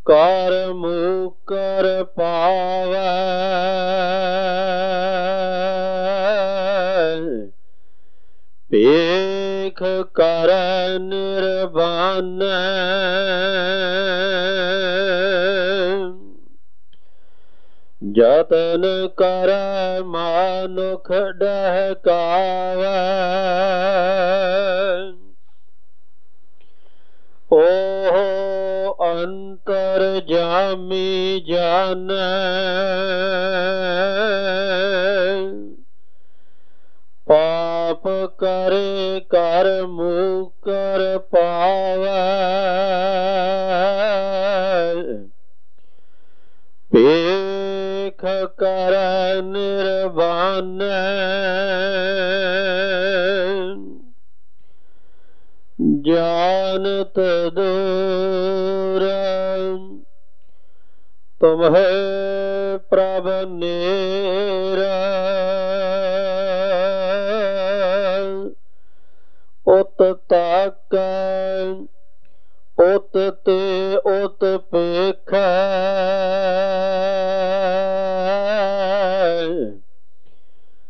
ਕਰ ਮੁਕਰ ਪਾਵੈ ਭੇਖ ਕਰ ਨਿਰਵਾਨ ਜਤਨ ਕਰ ਮਾਨੁਖ ਡਹਕਾਵੈ ਓਹ ਅੰਤਰ ਜਾਮੀ ਜਾਨੈ ਪਾਪ ਕਰੇ ਕਰ ਮੁਕਰ ਪਾਵੈ ਭੇਖ ਕਰ ਨਿਰਵਾਨ ਜਾਨਤ ਦੂਰ ਤੁਮਹਿ ਪ੍ਰਭ ਨੇਰਾ ਉਤ ਤਾਕੈ ਉਤ ਤੇ ਉਤ ਪੇਖੈ